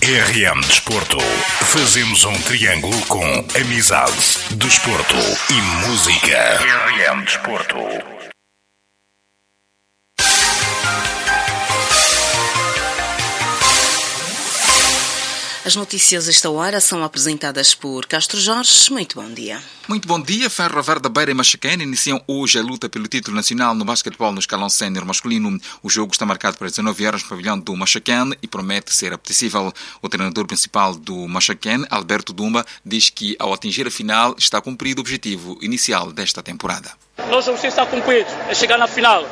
RM Desporto. Fazemos um triângulo com amizade, desporto e música. RM Desporto. As notícias esta hora são apresentadas por Castro Jorge. Muito bom dia. Muito bom dia. Ferro Verde Beira e Machaquene iniciam hoje a luta pelo título nacional no basquetebol no escalão sénior masculino. O jogo está marcado para 19 horas no pavilhão do Machaquene e promete ser apetecível. O treinador principal do Machaquene, Alberto Dumba, diz que ao atingir a final está cumprido o objetivo inicial desta temporada. Nós vamos estar cumpridos, é chegar na final.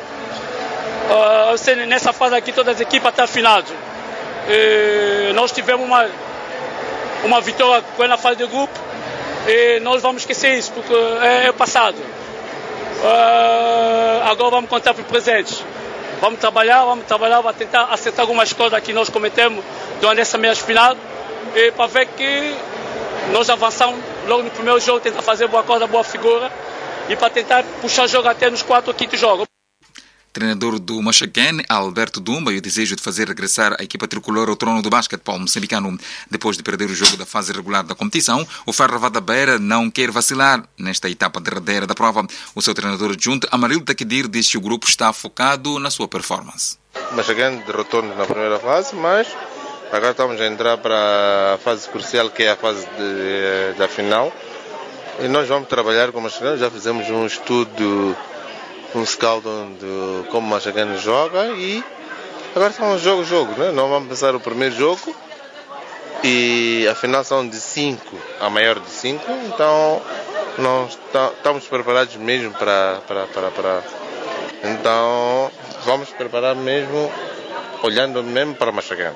Nessa fase aqui todas as equipas estão afinadas. Nós tivemos uma vitória na fase de grupo e nós vamos esquecer isso porque é o passado. Agora vamos contar para o presente. Vamos trabalhar para tentar acertar algumas coisas que nós cometemos durante essa meia final e para ver que nós avançamos logo no primeiro jogo, tentar fazer boa coisa, boa figura e para tentar puxar o jogo até nos 4 ou 5 jogos. Treinador do Machaquene, Alberto Dumba, e o desejo de fazer regressar a equipa tricolor ao trono do basquetebol moçambicano. Depois de perder o jogo da fase regular da competição, o Ferro Verde Beira não quer vacilar nesta etapa derradeira da prova. O seu treinador adjunto, Amarildo Taquidir, diz que o grupo está focado na sua performance. O Machaquene derrotou-nos na primeira fase, mas agora estamos a entrar para a fase crucial, que é a fase da final. E nós vamos trabalhar com o Machaquene, já fizemos um estudo, um scout de como o Machaquene joga e agora estamos jogo, né? Nós vamos pensar o primeiro jogo e a final são de 5, a maior de 5, então nós estamos preparados mesmo para então vamos preparar mesmo, olhando mesmo para o Machaquene.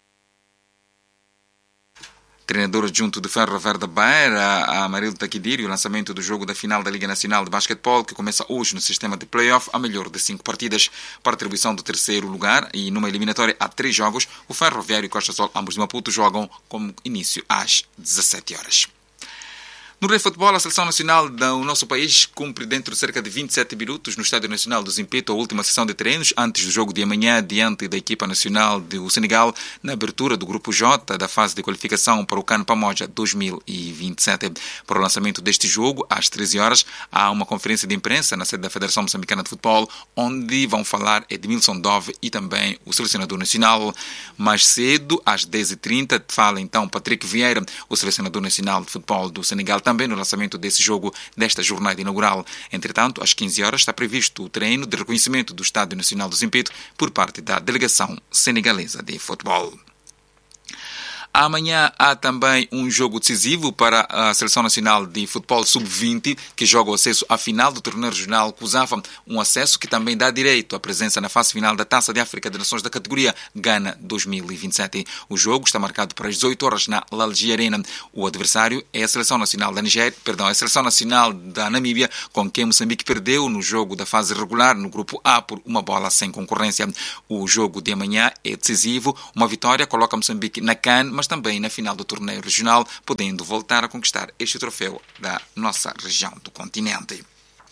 Treinador adjunto de Ferro Verde Beira, Amarildo Taquidir, e o lançamento do jogo da final da Liga Nacional de Basquetebol, que começa hoje no sistema de play-off, a melhor de 5 partidas, para a atribuição do terceiro lugar, e numa eliminatória há 3 jogos, o Ferroviário e Costa Sol, ambos de Maputo, jogam como início às 17 horas. No Rei Futebol, a Seleção Nacional do nosso país cumpre dentro de cerca de 27 minutos no Estádio Nacional do Zimpeto a última sessão de treinos antes do jogo de amanhã diante da equipa nacional do Senegal na abertura do Grupo J da fase de qualificação para o CAN Pamoja 2027. Para o lançamento deste jogo, às 13 horas, há uma conferência de imprensa na sede da Federação Moçambicana de Futebol, onde vão falar Edmilson Dove e também o selecionador nacional. Mais cedo, às 10h30, fala então Patrick Vieira, o selecionador nacional de futebol do Senegal, também no lançamento desse jogo desta jornada inaugural. Entretanto, às 15 horas está previsto o treino de reconhecimento do Estádio Nacional do Zimpeto por parte da delegação senegalesa de futebol. Amanhã há também um jogo decisivo para a Seleção Nacional de Futebol Sub-20, que joga o acesso à final do torneio regional CUSAFA, um acesso que também dá direito à presença na fase final da Taça de África de Nações da categoria Ghana 2027. O jogo está marcado para as 18 horas na Lalji Arena. O adversário é a Seleção Nacional a Seleção Nacional da Namíbia, com quem Moçambique perdeu no jogo da fase regular no Grupo A por 1 sem concorrência. O jogo de amanhã é decisivo. Uma vitória coloca Moçambique na CAN, mas também na final do torneio regional, podendo voltar a conquistar este troféu da nossa região do continente.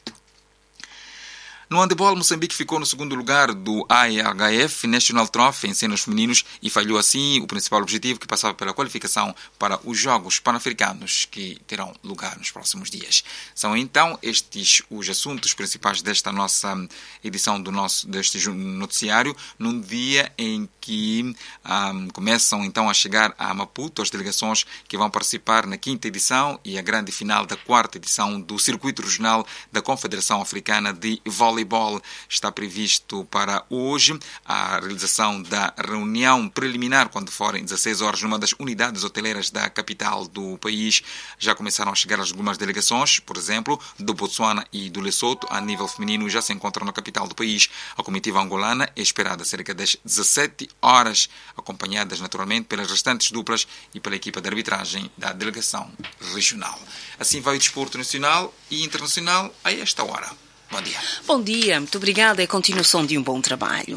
No handebol, Moçambique ficou no segundo lugar do AEHF National Trophy em cenas femininos e falhou assim o principal objetivo, que passava pela qualificação para os Jogos Pan-Africanos que terão lugar nos próximos dias. São então estes os assuntos principais desta nossa edição deste noticiário, num dia em que começam então a chegar a Maputo as delegações que vão participar na 5ª edição e a grande final da 4ª edição do Circuito Regional da Confederação Africana de Voleibol. Está previsto para hoje a realização da reunião preliminar quando forem 16 horas numa das unidades hoteleiras da capital do país. Já começaram a chegar algumas delegações, por exemplo, do Botsuana e do Lesoto, a nível feminino, já se encontram na capital do país. A comitiva angolana é esperada cerca das 17 horas, acompanhadas naturalmente pelas restantes duplas e pela equipa de arbitragem da delegação regional. Assim vai o desporto nacional e internacional a esta hora. Bom dia. Bom dia, muito obrigada e a continuação de um bom trabalho.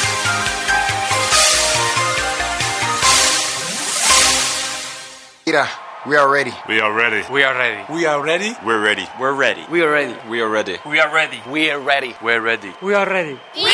Ira, we are ready. We are ready. We are ready. We are ready. We're ready. We're ready. We are ready. We are ready. We are ready. We are ready. We're ready. We are ready. We